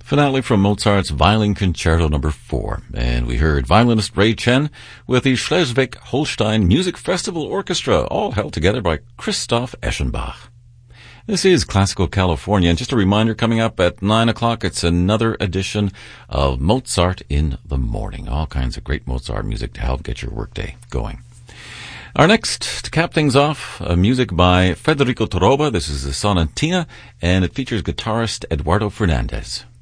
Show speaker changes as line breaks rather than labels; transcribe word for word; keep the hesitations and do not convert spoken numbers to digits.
Finale from Mozart's Violin Concerto number four. And we heard violinist Ray Chen with the Schleswig-Holstein Music Festival Orchestra, all held together by Christoph Eschenbach. This is Classical California, and just a reminder, coming up at nine o'clock, it's another edition of Mozart in the Morning. All kinds of great Mozart music to help get your workday going. Our next, to cap things off, uh, music by Federico Toroba. This is the Sonatina, and it features guitarist Eduardo Fernandez.